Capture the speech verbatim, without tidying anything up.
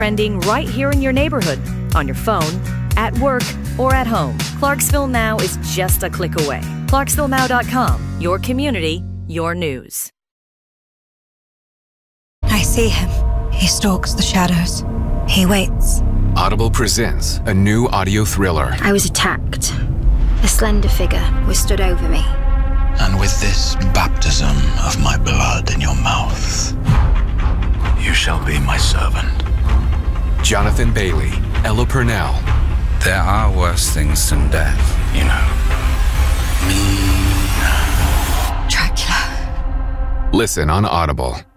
Trending right here in your neighborhood, on your phone, at work, or at home. Clarksville Now is just a click away. Clarksville Now dot com. Your community, your news. I see him. He stalks the shadows. He waits. Audible presents a new audio thriller. I was attacked. A slender figure was stood over me. And with this baptism of my blood in your mouth, you shall be my servant. Jonathan Bailey, Ella Purnell. There are worse things than death, you know. Me now. Dracula. Listen on Audible.